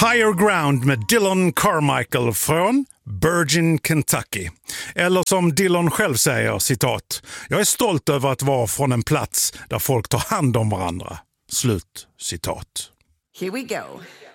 Higher Ground med Dylan Carmichael från Virgin, Kentucky. Eller som Dylan själv säger, citat: "Jag är stolt över att vara från en plats där folk tar hand om varandra." Slut citat. Here we go.